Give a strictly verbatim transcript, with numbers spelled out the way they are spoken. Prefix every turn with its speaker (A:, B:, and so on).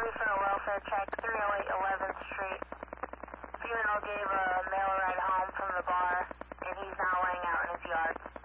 A: for a welfare check, three oh eight eleventh Street. Female gave a male a ride home from the bar, and he's now laying out in his yard.